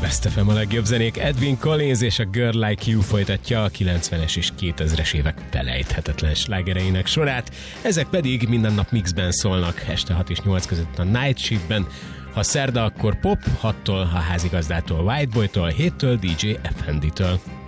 Best FM a legjobb zenék. Edwin Collins és a Girl Like You folytatja a 90-es és 2000-es évek felejthetetlen slágereinek sorát. Ezek pedig minden nap mixben szólnak, este 6 és 8 között a Night Shiftben. Ha szerda, akkor pop, 6-tól a házigazdától, Whiteboytól, 7-től DJ FND-től.